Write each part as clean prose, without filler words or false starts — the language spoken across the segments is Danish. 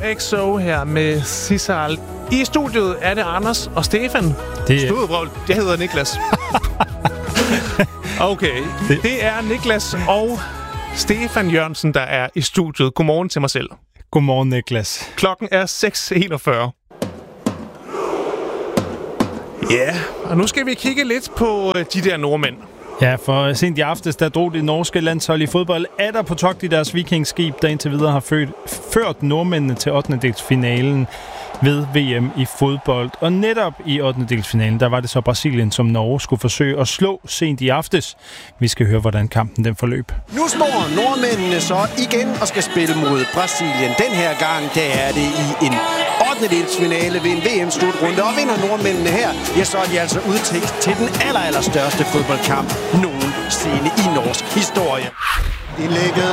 XO her med Sisal. I studiet er det Anders og Stefan. Studievrøvl. Jeg hedder Niklas. Okay. Det er Niklas og Stefan Jørgensen, der er i studiet. Godmorgen til mig selv. Godmorgen, Niklas. Klokken er 6:41. Ja, og nu skal vi kigge lidt på de der nordmænd. Ja, for sent i aftes, der drog det norske landshold i fodbold atter på togt i deres vikingskib, der indtil videre har ført nordmændene til 8. ved VM i fodbold. Og netop i 8. der var det så Brasilien, som Norge skulle forsøge at slå sent i aftes. Vi skal høre, hvordan kampen den forløb. Nu står nordmændene så igen og skal spille mod Brasilien. Den her gang, der er det i en 8. ved en VM-slutrunde. Og vinder nordmændene her, ja, så er de altså udtænkt til den allerstørste fodboldkamp nogensinde i norsk historie. Indlægget.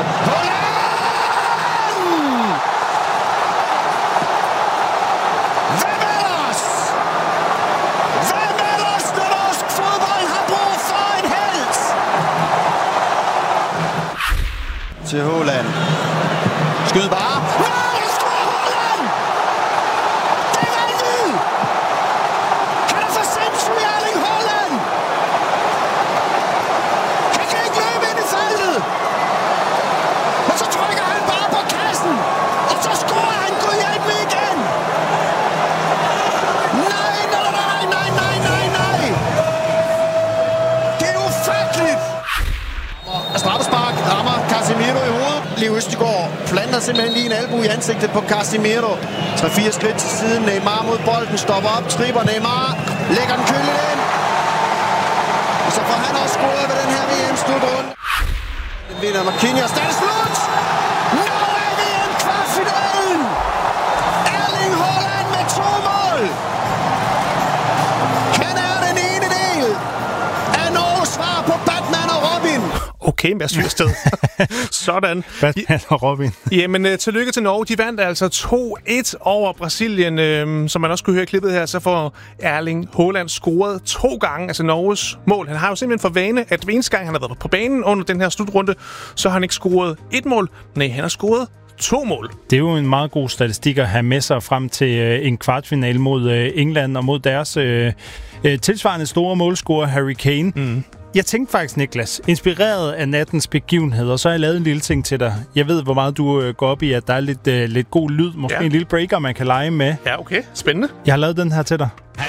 Til Haaland. Skyd bare. Det scorer Haaland! Det er vanvittigt! Han er for sindssyg, Erling Haaland! Han kan ikke løbe ind i feltet! Men så trykker han bare på kassen! Og så scorer han Gud hjælp mig igen! Nej! Det er ufatteligt! Straffespark rammer Casemiro i hovedet. Leo Østigård planter simpelthen lige en albu i ansigtet på Casemiro. 3-4 skridt til siden. Neymar mod bolden. Stopper op. Tripper Neymar. Lægger den køligt ind. Og så får han også scoret ved den her VM-slutrunde. Den vinder Marquinhos. Det er slut! Nu er VM kvartfinalen! Erling Haaland med 2 mål! Han er den ene del af Norges svar på Batman og Robin. Okay, med sted. Sådan. Batman og Robin. Jamen, tillykke til Norge. De vandt altså 2-1 over Brasilien. Som man også kunne høre i klippet her, så får Erling Haaland scoret 2 gange. Altså Norges mål. Han har jo simpelthen for vane, at hver eneste gang, han har været på banen under den her slutrunde, så har han ikke scoret 1 mål. Nej, han har scoret 2 mål. Det er jo en meget god statistik at have med sig frem til en kvartfinale mod England og mod deres tilsvarende store målscorer Harry Kane. Jeg tænkte faktisk, Niklas, inspireret af nattens begivenheder, så har jeg lavet en lille ting til dig. Jeg ved, hvor meget du går op i, at der er lidt god lyd. Måske en lille breaker, man kan lege med. Ja, okay. Spændende. Jeg har lavet den her til dig.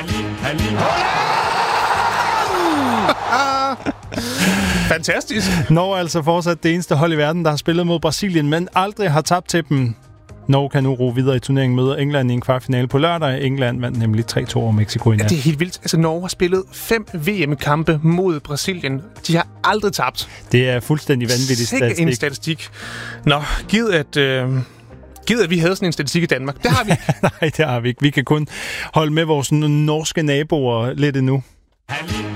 Fantastisk. Norge er altså fortsat det eneste hold i verden, der har spillet mod Brasilien, men aldrig har tabt til dem. Norge kan nu ro videre i turneringen, møder England i en kvartfinale på lørdag. England vandt nemlig 3-2 over Mexico i nat. Ja, det er helt vildt. Altså, Norge har spillet 5 VM-kampe mod Brasilien. De har aldrig tabt. Det er fuldstændig vanvittig statistik. En statistik. Nå, givet at vi havde sådan en statistik i Danmark. Det har vi. Nej, det har vi ikke. Vi kan kun holde med vores norske naboer lidt endnu.